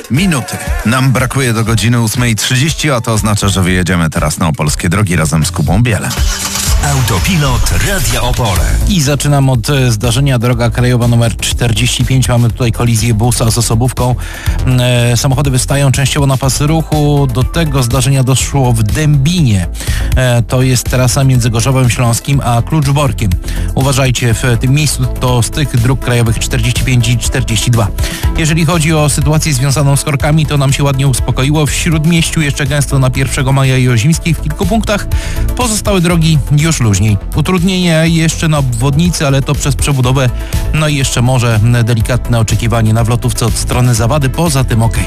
minuty. Nam brakuje do godziny 8:30, a to oznacza, że wyjedziemy teraz na opolskie drogi razem z Kubą Bielem. Autopilot Radia Opole. I zaczynam od zdarzenia. Droga krajowa numer 45. Mamy tutaj kolizję busa z osobówką. Samochody wystają częściowo na pasy ruchu. Do tego zdarzenia doszło w Dębinie. To jest trasa między Gorzowem Śląskim a Kluczborkiem. Uważajcie, w tym miejscu to z tych dróg krajowych 45 i 42. Jeżeli chodzi o sytuację związaną z korkami, to nam się ładnie uspokoiło. W Śródmieściu jeszcze gęsto na 1 Maja i Ozimskiej w kilku punktach. Pozostałe drogi już luźniej. Utrudnienia jeszcze na obwodnicy, ale to przez przebudowę. No i jeszcze może delikatne oczekiwanie na wlotówce od strony Zawady. Poza tym okej.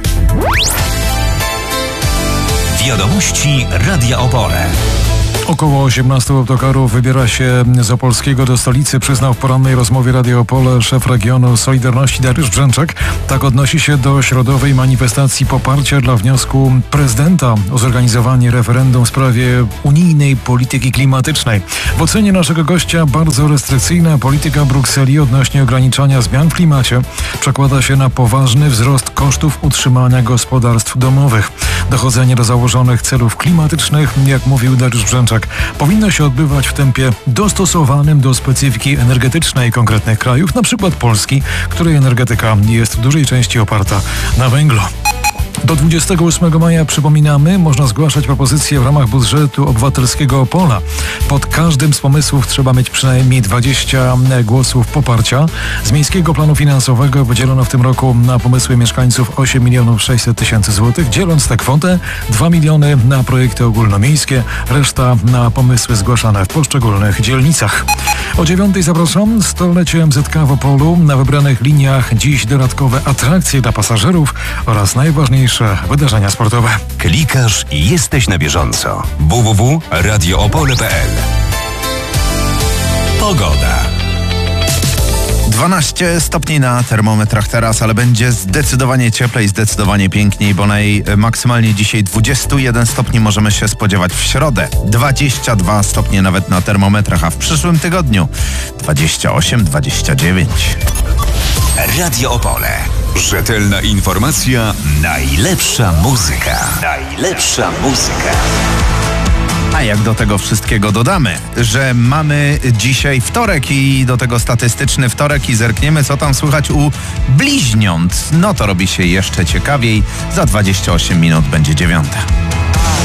Wiadomości Radia Opole. Około 18 autokarów wybiera się z Opolskiego do stolicy, przyznał w porannej rozmowie Radia Opole szef regionu Solidarności Dariusz Brzęczek. Tak odnosi się do środowej manifestacji poparcia dla wniosku prezydenta o zorganizowanie referendum w sprawie unijnej polityki klimatycznej. W ocenie naszego gościa bardzo restrykcyjna polityka Brukseli odnośnie ograniczania zmian w klimacie przekłada się na poważny wzrost kosztów utrzymania gospodarstw domowych. Dochodzenie do założonych celów klimatycznych, jak mówił Dariusz Brzęczek, powinno się odbywać w tempie dostosowanym do specyfiki energetycznej konkretnych krajów, na przykład Polski, której energetyka jest w dużej części oparta na węglu. Do 28 maja, przypominamy, można zgłaszać propozycje w ramach budżetu obywatelskiego Opola. Pod każdym z pomysłów trzeba mieć przynajmniej 20 głosów poparcia. Z Miejskiego Planu Finansowego wydzielono w tym roku na pomysły mieszkańców 8 600 000 złotych. Dzieląc tę kwotę, 2 miliony na projekty ogólnomiejskie, reszta na pomysły zgłaszane w poszczególnych dzielnicach. O 9:00 zapraszam. 100-lecie MZK w Opolu. Na wybranych liniach dziś dodatkowe atrakcje dla pasażerów oraz najważniejsze wydarzenia sportowe. Klikasz i jesteś na bieżąco. www.radioopole.pl. Pogoda. 12 stopni na termometrach teraz, ale będzie zdecydowanie cieplej, zdecydowanie piękniej, bo maksymalnie dzisiaj 21 stopni możemy się spodziewać w środę. 22 stopnie nawet na termometrach, a w przyszłym tygodniu 28, 29. Radio Opole. Rzetelna informacja, najlepsza muzyka. Najlepsza muzyka. A jak do tego wszystkiego dodamy, że mamy dzisiaj wtorek i do tego statystyczny wtorek i zerkniemy, co tam słychać u bliźniąt. No to robi się jeszcze ciekawiej. Za 28 minut będzie 9:00.